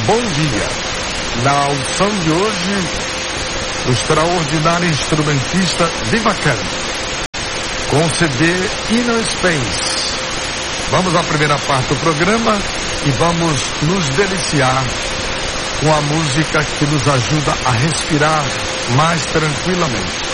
Bom Dia. Na audição de hoje, o extraordinário instrumentista Vivacan, com o CD Inner Space. Vamos à primeira parte do programa e vamos nos deliciar com a música que nos ajuda a respirar mais tranquilamente.